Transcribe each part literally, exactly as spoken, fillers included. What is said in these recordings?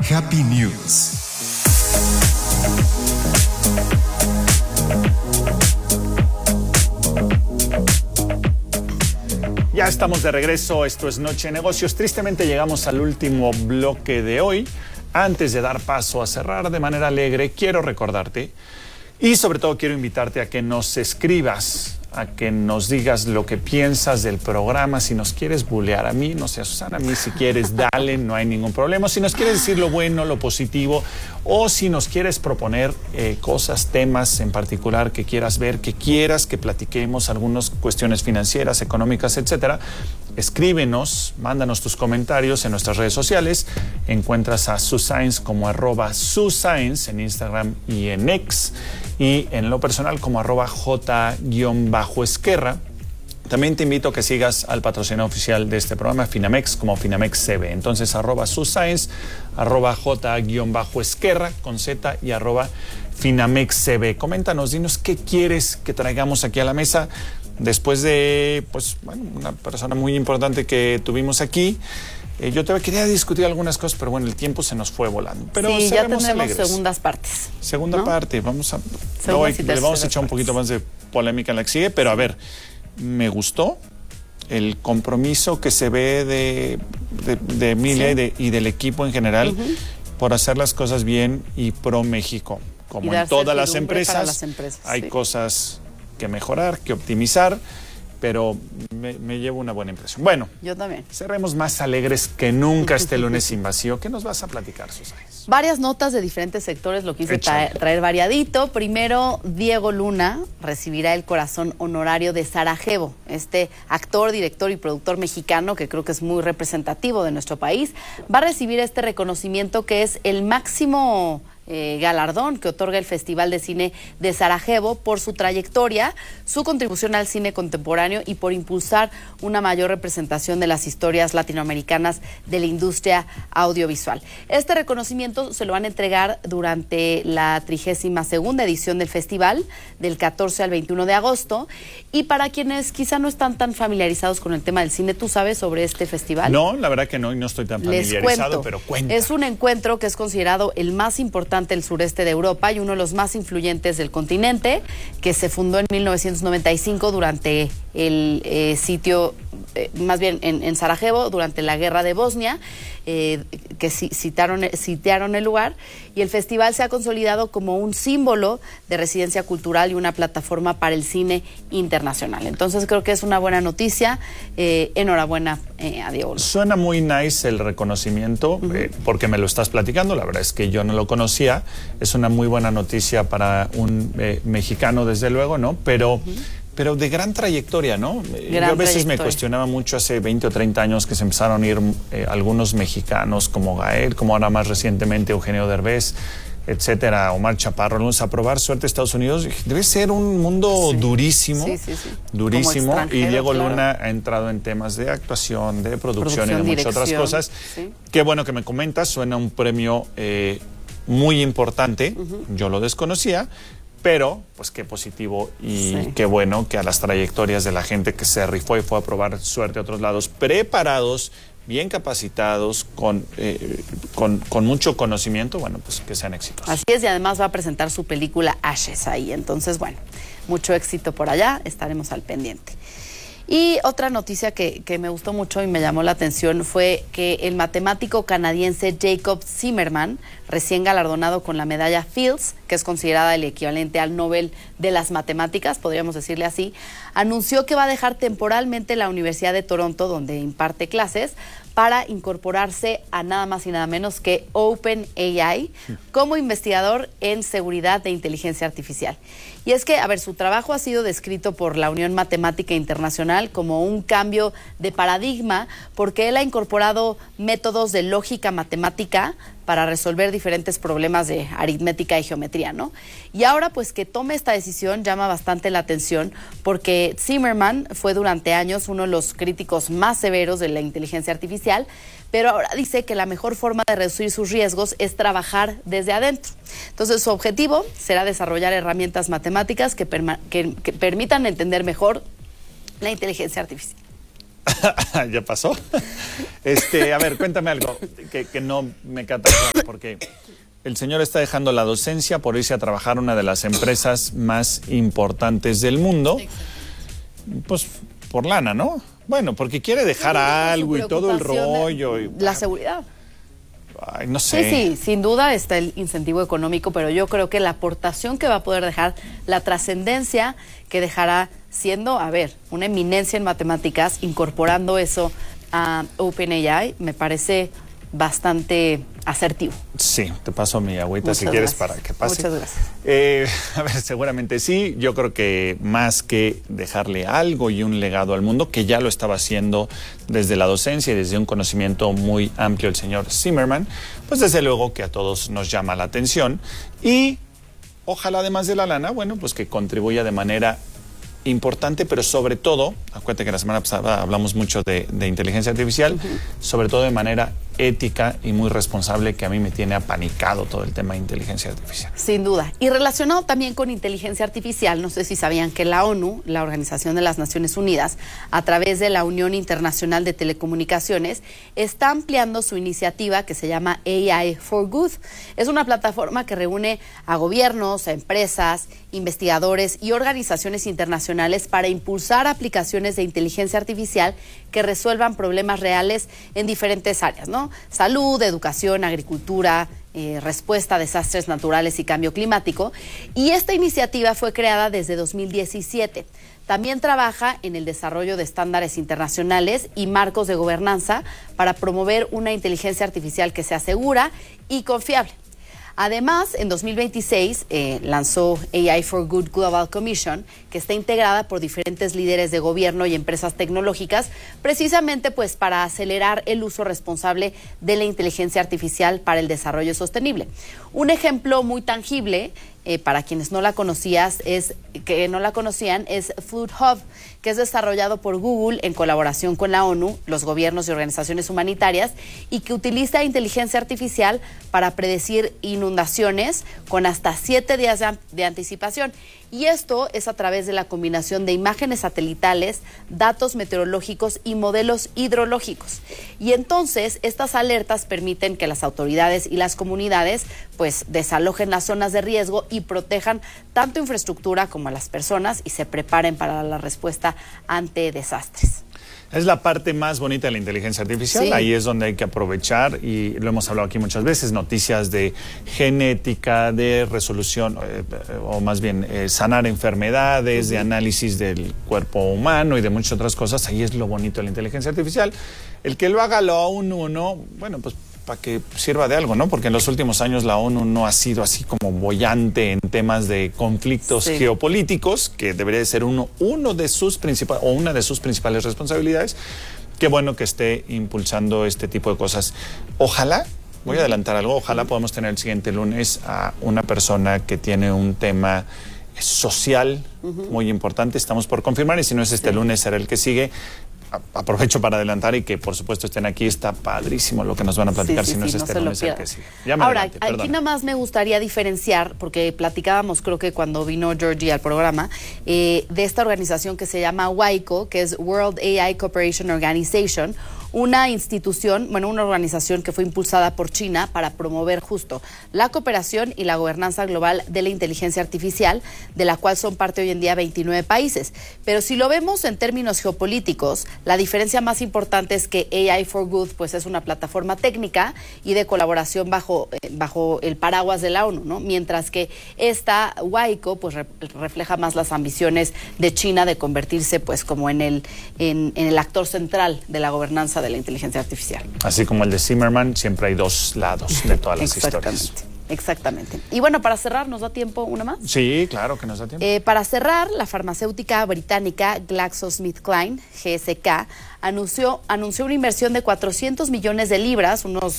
Happy News. Ya estamos de regreso, esto es Noche de Negocios. Tristemente llegamos al último bloque de hoy. Antes de dar paso a cerrar de manera alegre, quiero recordarte y sobre todo quiero invitarte a que nos escribas, a que nos digas lo que piensas del programa. Si nos quieres bulear a mí, no sé, a Susana, a mí si quieres, dale, no hay ningún problema. Si nos quieres decir lo bueno, lo positivo, o si nos quieres proponer eh, cosas, temas en particular que quieras ver, que quieras que platiquemos, algunas cuestiones financieras, económicas, etcétera, escríbenos, mándanos tus comentarios en nuestras redes sociales. Encuentras a Suscience como arroba Suscience en Instagram y en X, y en lo personal como arroba J-Esquerra. También te invito a que sigas al patrocinador oficial de este programa, Finamex, como Finamex C B. Entonces, arroba Suscience, arroba J-Esquerra con Z y arroba Finamex C B. Coméntanos, dinos qué quieres que traigamos aquí a la mesa después de, pues, bueno, una persona muy importante que tuvimos aquí. Eh, yo te quería discutir algunas cosas, pero bueno, el tiempo se nos fue volando. Pero sí, ya tendremos alegres. segundas partes. Segunda ¿no? parte, vamos a... Hoy, le vamos a echar un poquito más de polémica en la que sigue, pero a ver, me gustó el compromiso que se ve de, de, de Emilia sí. y, de, y del equipo en general uh-huh. por hacer las cosas bien y pro México. Como en todas las empresas, las empresas, hay sí. cosas que mejorar, que optimizar, pero me, me llevo una buena impresión. Bueno, yo también. Cerremos más alegres que nunca este lunes sin vacío. ¿Qué nos vas a platicar, Susana? Varias notas de diferentes sectores, lo quise traer, traer variadito. Primero, Diego Luna recibirá el corazón honorario de Sarajevo, este actor, director y productor mexicano que creo que es muy representativo de nuestro país. Va a recibir este reconocimiento que es el máximo Eh, galardón que otorga el Festival de Cine de Sarajevo por su trayectoria, su contribución al cine contemporáneo y por impulsar una mayor representación de las historias latinoamericanas de la industria audiovisual. Este reconocimiento se lo van a entregar durante la trigésima segunda edición del festival, del catorce al veintiuno de agosto. Y para quienes quizá no están tan familiarizados con el tema del cine, ¿tú sabes sobre este festival? No, la verdad que no, y no estoy tan familiarizado, Les cuento, pero cuenta. Es un encuentro que es considerado el más importante del sureste de Europa y uno de los más influyentes del continente, que se fundó en mil novecientos noventa y cinco durante el eh, sitio, eh, más bien en, en Sarajevo, durante la guerra de Bosnia, eh, que citaron, sitiaron el lugar, y el festival se ha consolidado como un símbolo de residencia cultural y una plataforma para el cine internacional. Entonces creo que es una buena noticia. Eh, enhorabuena eh, a Diego. Suena muy nice el reconocimiento, uh-huh. eh, porque me lo estás platicando. La verdad es que yo no lo conocía. Es una muy buena noticia para un eh, mexicano, desde luego, ¿no? Pero... Uh-huh. Pero de gran trayectoria, ¿no? Gran Yo a veces me trayectoria. cuestionaba mucho hace veinte o treinta años que se empezaron a ir eh, algunos mexicanos como Gael, como ahora más recientemente Eugenio Derbez, etcétera, Omar Chaparro, algunos a probar suerte a Estados Unidos. Debe ser un mundo sí. durísimo, sí, sí, sí. durísimo. Y Diego claro. Luna ha entrado en temas de actuación, de producción, producción y de muchas dirección. otras cosas. Sí. Qué bueno que me comentas, suena un premio eh, muy importante, uh-huh. yo lo desconocía. Pero, pues qué positivo y sí. qué bueno que a las trayectorias de la gente que se rifó y fue a probar suerte a otros lados, preparados, bien capacitados, con, eh, con, con mucho conocimiento, bueno, pues que sean exitosos. Así es, y además va a presentar su película Ashes ahí. Entonces, bueno, mucho éxito por allá, estaremos al pendiente. Y otra noticia que, que me gustó mucho y me llamó la atención fue que el matemático canadiense Jacob Zimmerman, recién galardonado con la medalla Fields, que es considerada el equivalente al Nobel de las matemáticas, podríamos decirle así, anunció que va a dejar temporalmente la Universidad de Toronto, donde imparte clases, para incorporarse a nada más y nada menos que OpenAI como investigador en seguridad de inteligencia artificial. Y es que, a ver, su trabajo ha sido descrito por la Unión Matemática Internacional como un cambio de paradigma, porque él ha incorporado métodos de lógica matemática para resolver diferentes problemas de aritmética y geometría, ¿no? Y ahora, pues, que tome esta decisión llama bastante la atención, porque Zimmerman fue durante años uno de los críticos más severos de la inteligencia artificial, pero ahora dice que la mejor forma de reducir sus riesgos es trabajar desde adentro. Entonces, su objetivo será desarrollar herramientas matemáticas que, perma- que, que permitan entender mejor la inteligencia artificial. ¿Ya pasó? Este, a ver, cuéntame algo que, que no me queda tan claro, porque el señor está dejando la docencia por irse a trabajar a una de las empresas más importantes del mundo. Pues por lana, ¿no? Bueno, porque quiere dejar algo y todo el rollo. Y, la seguridad. Ay, no sé. Sí, sí, sin duda está el incentivo económico, pero yo creo que la aportación que va a poder dejar, la trascendencia que dejará siendo, a ver, una eminencia en matemáticas, incorporando eso a OpenAI, me parece bastante asertivo. Sí, te paso mi agüita Muchas si quieres gracias. para que pase. Muchas gracias. Eh, a ver, seguramente sí. Yo creo que más que dejarle algo y un legado al mundo, que ya lo estaba haciendo desde la docencia y desde un conocimiento muy amplio el señor Zimmerman, pues desde luego que a todos nos llama la atención y ojalá además de la lana, bueno, pues que contribuya de manera importante, pero sobre todo, acuérdate que la semana pasada hablamos mucho de, de inteligencia artificial, uh-huh. sobre todo de manera ética y muy responsable, que a mí me tiene apanicado todo el tema de inteligencia artificial. Sin duda. Y relacionado también con inteligencia artificial, no sé si sabían que la ONU, la Organización de las Naciones Unidas, a través de la Unión Internacional de Telecomunicaciones, está ampliando su iniciativa que se llama A I for Good. Es una plataforma que reúne a gobiernos, a empresas, investigadores y organizaciones internacionales para impulsar aplicaciones de inteligencia artificial que resuelvan problemas reales en diferentes áreas, ¿no? Salud, educación, agricultura, eh, respuesta a desastres naturales y cambio climático. Y esta iniciativa fue creada desde dos mil diecisiete. También trabaja en el desarrollo de estándares internacionales y marcos de gobernanza para promover una inteligencia artificial que sea segura y confiable. Además, en dos mil veintiséis eh, lanzó A I for Good Global Commission, que está integrada por diferentes líderes de gobierno y empresas tecnológicas, precisamente pues para acelerar el uso responsable de la inteligencia artificial para el desarrollo sostenible. Un ejemplo muy tangible eh, para quienes no la conocías es que no la conocían es Flood Hub, que es desarrollado por Google en colaboración con la ONU, los gobiernos y organizaciones humanitarias, y que utiliza inteligencia artificial para predecir inundaciones con hasta siete días de, de anticipación. Y esto es a través de la combinación de imágenes satelitales, datos meteorológicos y modelos hidrológicos. Y entonces estas alertas permiten que las autoridades y las comunidades pues desalojen las zonas de riesgo y protejan tanto infraestructura como a las personas y se preparen para la respuesta ante desastres. Es la parte más bonita de la inteligencia artificial, sí. Ahí es donde hay que aprovechar, y lo hemos hablado aquí muchas veces, noticias de genética, de resolución, eh, o más bien eh, sanar enfermedades, uh-huh. de análisis del cuerpo humano y de muchas otras cosas. Ahí es lo bonito de la inteligencia artificial. El que lo haga la ONU, no, bueno, pues para que sirva de algo, ¿no? Porque en los últimos años la ONU no ha sido así como boyante en temas de conflictos sí. geopolíticos, que debería de ser uno, uno de sus principales, o una de sus principales responsabilidades. Qué bueno que esté impulsando este tipo de cosas. Ojalá, voy a adelantar algo, ojalá podamos tener el siguiente lunes a una persona que tiene un tema social uh-huh. muy importante. Estamos por confirmar, y si no es este sí. lunes, será el que sigue. Aprovecho para adelantar y que por supuesto estén aquí. Está padrísimo lo que nos van a platicar, sí, sí, si no sí, es este no lunes el que sigue. Ahora, adelante, aquí nada más me gustaría diferenciar, porque platicábamos, creo que cuando vino Georgie al programa, eh, de esta organización que se llama WICO, que es World A I Cooperation Organization, una institución, bueno, una organización que fue impulsada por China para promover justo la cooperación y la gobernanza global de la inteligencia artificial, de la cual son parte hoy en día veintinueve países. Pero si lo vemos en términos geopolíticos, la diferencia más importante es que A I for Good pues es una plataforma técnica y de colaboración bajo, eh, bajo el paraguas de la ONU, ¿no? Mientras que esta WICO pues re refleja más las ambiciones de China de convertirse pues como en el, en, en el actor central de la gobernanza de la inteligencia artificial. Así como el de Zimmerman, siempre hay dos lados de todas las historias. Exactamente. Y bueno, para cerrar, ¿nos da tiempo una más? Sí, claro que nos da tiempo. Eh, para cerrar, la farmacéutica británica GlaxoSmithKline, G S K, anunció, anunció una inversión de cuatrocientos millones de libras, unos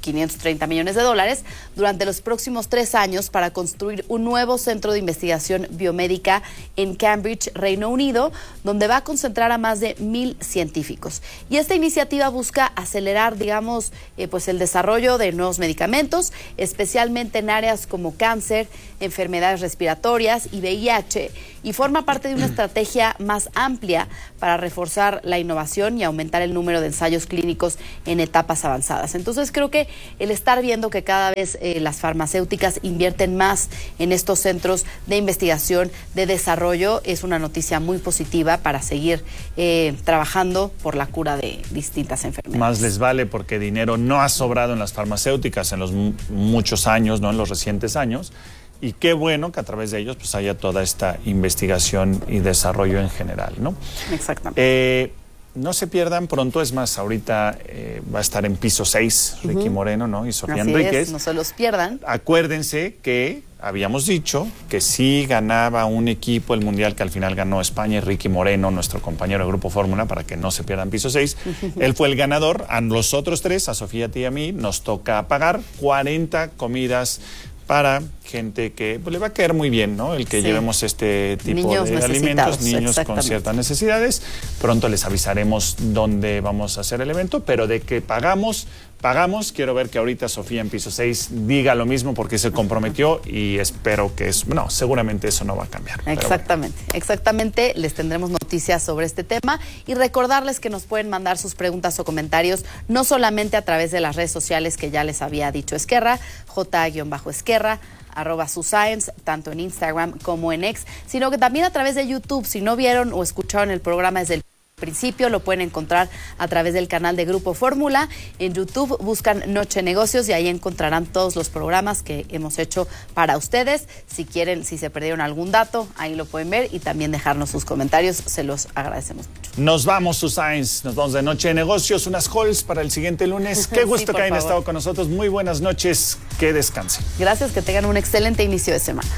quinientos treinta millones de dólares durante los próximos tres años para construir un nuevo centro de investigación biomédica en Cambridge, Reino Unido, donde va a concentrar a más de mil científicos. Y esta iniciativa busca acelerar, digamos, eh, pues el desarrollo de nuevos medicamentos, especialmente en áreas como cáncer, enfermedades respiratorias y V I H, y forma parte de una estrategia más amplia para reforzar la innovación y aumentar el número de ensayos clínicos en etapas avanzadas. Entonces creo que el estar viendo que cada vez eh, las farmacéuticas invierten más en estos centros de investigación, de desarrollo, es una noticia muy positiva para seguir eh, trabajando por la cura de distintas enfermedades. Más les vale, porque dinero no ha sobrado en las farmacéuticas en los m- muchos años, no en los recientes años. Y qué bueno que a través de ellos pues haya toda esta investigación y desarrollo en general, ¿no? Exactamente. Eh, no se pierdan pronto, es más, ahorita eh, va a estar en piso seis Ricky uh-huh. Moreno, ¿no? Y Sofía Así Enríquez. Es, no se los pierdan. Acuérdense que habíamos dicho que sí ganaba un equipo el Mundial, que al final ganó España, y Ricky Moreno, nuestro compañero de Grupo Fórmula, para que no se pierdan piso seis. Él fue el ganador. A los otros tres, a Sofía, a ti y a mí, nos toca pagar cuarenta comidas para gente que pues, le va a caer muy bien, ¿no? El que sí. llevemos este tipo niños de alimentos, niños con ciertas necesidades. Pronto les avisaremos dónde vamos a hacer el evento, pero de que pagamos, pagamos. Quiero ver que ahorita Sofía en piso seis diga lo mismo, porque se comprometió, y espero que es, no, seguramente eso no va a cambiar. Exactamente, bueno. exactamente. Les tendremos noticias sobre este tema y recordarles que nos pueden mandar sus preguntas o comentarios, no solamente a través de las redes sociales que ya les había dicho Esquerra, J-Esquerra, arroba su science, tanto en Instagram como en X, sino que también a través de YouTube. Si no vieron o escucharon el programa desde el principio, lo pueden encontrar a través del canal de Grupo Fórmula. En YouTube buscan Noche Negocios y ahí encontrarán todos los programas que hemos hecho para ustedes. Si quieren, si se perdieron algún dato, ahí lo pueden ver y también dejarnos sus comentarios. Se los agradecemos mucho. Nos vamos, su Science. Nos vamos de Noche de Negocios. Unas halls para el siguiente lunes. Qué gusto sí, que hayan favor. estado con nosotros. Muy buenas noches. Que descansen. Gracias, que tengan un excelente inicio de semana.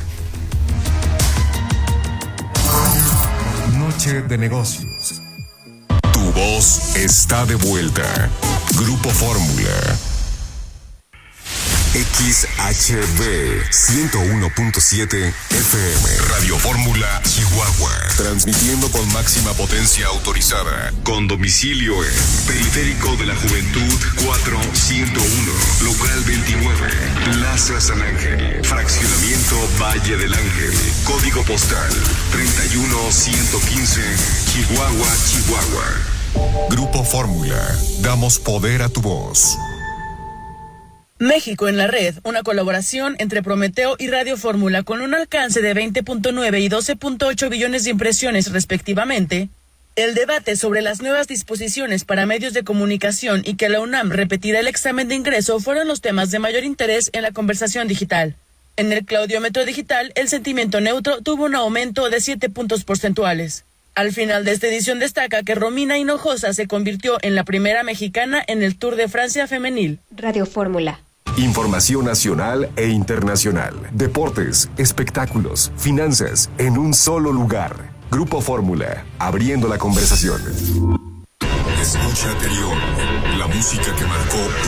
Noche de Negocios. Tu voz está de vuelta. Grupo Fórmula. X H B ciento uno punto siete F M. Radio Fórmula Chihuahua. Transmitiendo con máxima potencia autorizada. Con domicilio en Periférico de la Juventud cuatro ciento uno. Local veintinueve. Plaza San Ángel. Fraccionamiento Valle del Ángel. Código postal treinta y uno ciento quince. Chihuahua, Chihuahua. Grupo Fórmula. Damos poder a tu voz. México en la red, una colaboración entre Prometeo y Radio Fórmula con un alcance de veinte punto nueve y doce punto ocho billones de impresiones respectivamente. El debate sobre las nuevas disposiciones para medios de comunicación y que la UNAM repetirá el examen de ingreso fueron los temas de mayor interés en la conversación digital. En el claudiómetro digital, el sentimiento neutro tuvo un aumento de siete puntos porcentuales. Al final de esta edición destaca que Romina Hinojosa se convirtió en la primera mexicana en el Tour de Francia femenil. Radio Fórmula. Información nacional e internacional. Deportes, espectáculos, finanzas, en un solo lugar. Grupo Fórmula, abriendo la conversación. Escucha anterior, la música que marcó